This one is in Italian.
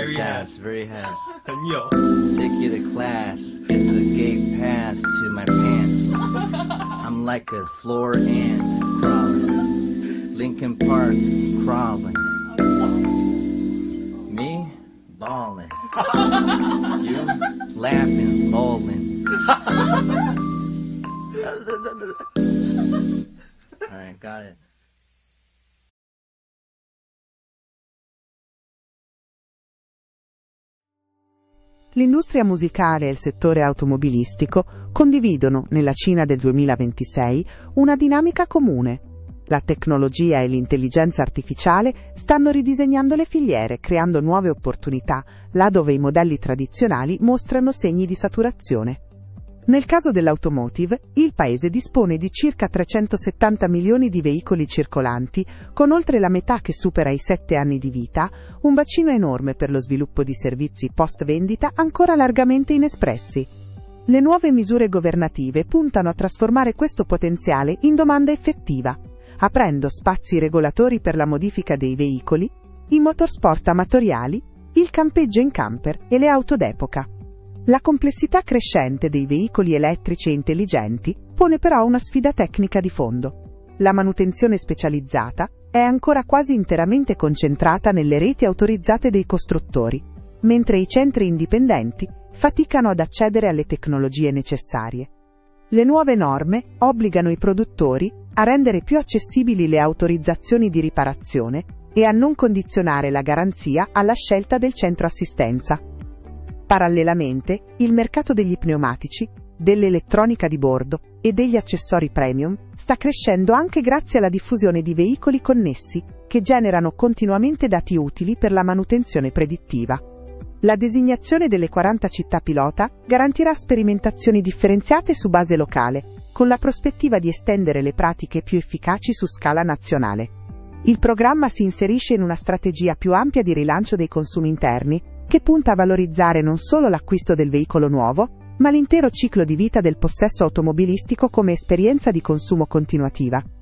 very has. 很有。 Take you to class, get the gate pass to my pants. I'm like a floor ant crawling. Lincoln Park crawling. Me balling. You laughing, lolling. Alright, got it. L'industria musicale e il settore automobilistico condividono, nella Cina del 2026, una dinamica comune. La tecnologia e l'intelligenza artificiale stanno ridisegnando le filiere, creando nuove opportunità, là dove i modelli tradizionali mostrano segni di saturazione. Nel caso dell'automotive, il paese dispone di circa 370 milioni di veicoli circolanti, con oltre la metà che supera i 7 anni di vita, un bacino enorme per lo sviluppo di servizi post-vendita ancora largamente inespressi. Le nuove misure governative puntano a trasformare questo potenziale in domanda effettiva, aprendo spazi regolatori per la modifica dei veicoli, i motorsport amatoriali, il campeggio in camper e le auto d'epoca. La complessità crescente dei veicoli elettrici e intelligenti pone però una sfida tecnica di fondo. La manutenzione specializzata è ancora quasi interamente concentrata nelle reti autorizzate dei costruttori, mentre i centri indipendenti faticano ad accedere alle tecnologie necessarie. Le nuove norme obbligano i produttori a rendere più accessibili le autorizzazioni di riparazione e a non condizionare la garanzia alla scelta del centro assistenza. Parallelamente, il mercato degli pneumatici, dell'elettronica di bordo e degli accessori premium sta crescendo anche grazie alla diffusione di veicoli connessi, che generano continuamente dati utili per la manutenzione predittiva. La designazione delle 40 città pilota garantirà sperimentazioni differenziate su base locale, con la prospettiva di estendere le pratiche più efficaci su scala nazionale. Il programma si inserisce in una strategia più ampia di rilancio dei consumi interni, che punta a valorizzare non solo l'acquisto del veicolo nuovo, ma l'intero ciclo di vita del possesso automobilistico come esperienza di consumo continuativa.